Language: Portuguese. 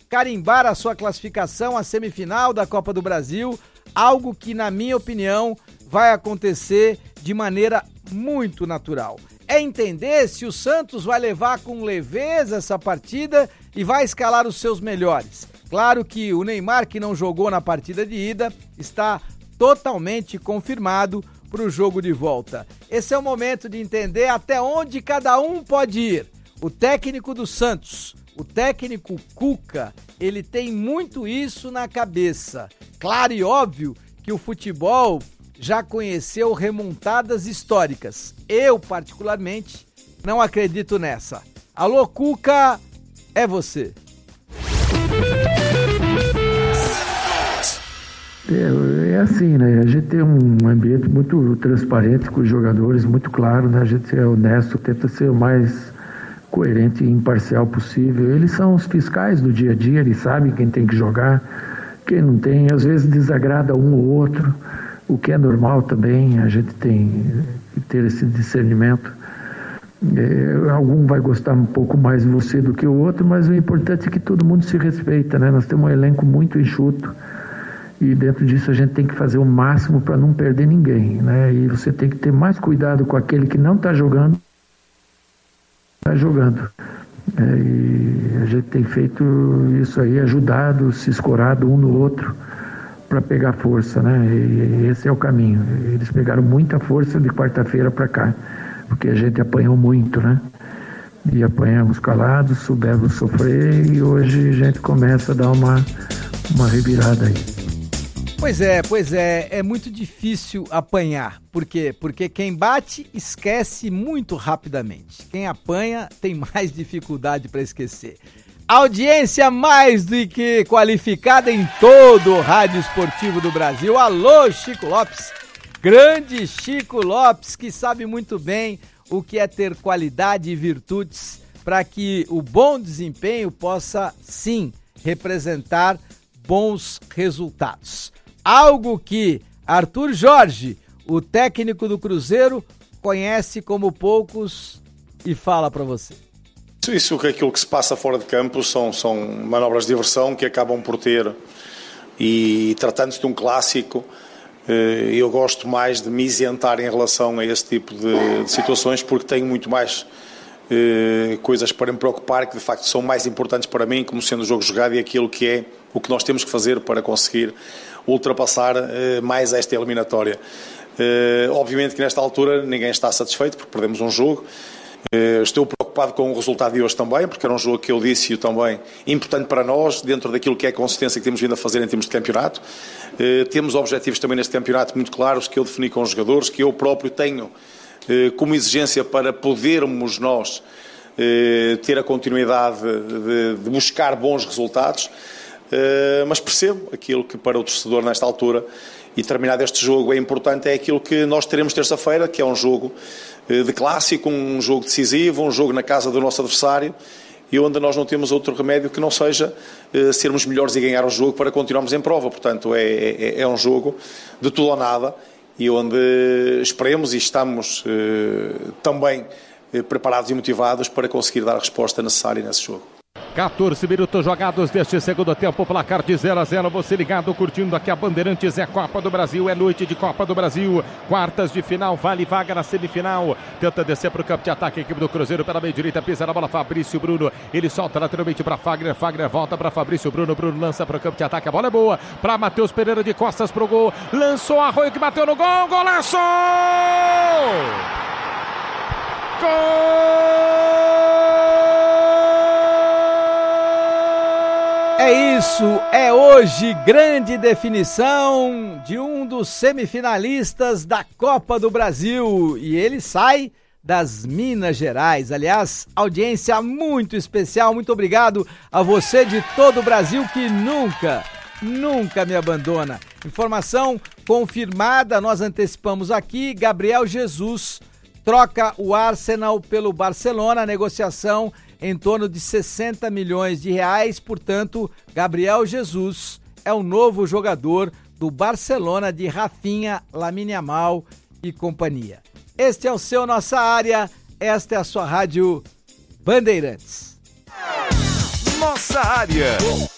carimbar a sua classificação à semifinal da Copa do Brasil, algo que, na minha opinião, vai acontecer de maneira muito natural. É entender se o Santos vai levar com leveza essa partida e vai escalar os seus melhores. Claro que o Neymar, que não jogou na partida de ida, está totalmente confirmado para o jogo de volta. Esse é o momento de entender até onde cada um pode ir. O técnico do Santos, o técnico Cuca, ele tem muito isso na cabeça. Claro e óbvio que o futebol já conheceu remontadas históricas. Eu, particularmente, não acredito nessa. Alô, Cuca, é você. É assim, né? A gente tem um ambiente muito transparente com os jogadores, muito claro, né? A gente é honesto, tenta ser o mais coerente e imparcial possível. Eles são os fiscais do dia a dia, eles sabem quem tem que jogar, quem não tem. Às vezes desagrada um ou outro, o que é normal também, a gente tem que ter esse discernimento. Algum vai gostar um pouco mais de você do que o outro, mas o importante é que todo mundo se respeita, né? Nós temos um elenco muito enxuto e dentro disso a gente tem que fazer o máximo para não perder ninguém, né? E você tem que ter mais cuidado com aquele que não está jogando. E a gente tem feito isso aí, ajudado, se escorado um no outro para pegar força, né? E esse é o caminho. Eles pegaram muita força de quarta-feira para cá, porque a gente apanhou muito, né? E apanhamos calados, soubemos sofrer e hoje a gente começa a dar uma revirada aí. Pois é, é muito difícil apanhar. Por quê? Porque quem bate esquece muito rapidamente. Quem apanha tem mais dificuldade para esquecer. Audiência mais do que qualificada em todo o rádio esportivo do Brasil. Alô, Chico Lopes. Grande Chico Lopes, que sabe muito bem o que é ter qualidade e virtudes para que o bom desempenho possa, sim, representar bons resultados. Algo que Arthur Jorge, o técnico do Cruzeiro, conhece como poucos e fala para você. Isso que aquilo que se passa fora de campo são manobras de diversão que acabam por ter, e tratando-se de um clássico, eu gosto mais de me isentar em relação a esse tipo de situações, porque tenho muito mais coisas para me preocupar que de facto são mais importantes para mim, como sendo o jogo jogado e aquilo que é o que nós temos que fazer para conseguir ultrapassar mais esta eliminatória. Obviamente que nesta altura ninguém está satisfeito porque perdemos um jogo. Estou preocupado com o resultado de hoje também, porque era um jogo que eu disse também importante para nós, dentro daquilo que é a consistência que temos vindo a fazer em termos de campeonato. Temos objetivos também neste campeonato muito claros, que eu defini com os jogadores, que eu próprio tenho como exigência para podermos nós ter a continuidade de buscar bons resultados. Mas percebo aquilo que para o torcedor nesta altura e terminado este jogo é importante, é aquilo que nós teremos terça-feira, que é um jogo de clássico, um jogo decisivo, um jogo na casa do nosso adversário e onde nós não temos outro remédio que não seja sermos melhores e ganhar o jogo para continuarmos em prova. Portanto, é um jogo de tudo ou nada e onde esperemos e estamos também preparados e motivados para conseguir dar a resposta necessária nesse jogo. 14 minutos jogados deste segundo tempo, placar de 0-0, você ligado, curtindo aqui a Bandeirantes, é Copa do Brasil, é noite de Copa do Brasil, quartas de final, vale vaga na semifinal, tenta descer para o campo de ataque, a equipe do Cruzeiro pela meia direita, pisa na bola, Fabrício Bruno, ele solta lateralmente para Fagner, Fagner volta para Fabrício Bruno, Bruno lança para o campo de ataque, a bola é boa, para Matheus Pereira de costas pro gol, lançou Arroio que bateu no gol, golaço! Gol! É isso, é hoje grande definição de um dos semifinalistas da Copa do Brasil e ele sai das Minas Gerais. Aliás, audiência muito especial, muito obrigado a você de todo o Brasil que nunca me abandona. Informação confirmada, nós antecipamos aqui, Gabriel Jesus troca o Arsenal pelo Barcelona, negociação em torno de 60 milhões de reais, portanto, Gabriel Jesus é o novo jogador do Barcelona de Rafinha, Lamine Yamal e companhia. Este é o seu Nossa Área, esta é a sua rádio Bandeirantes. Nossa Área.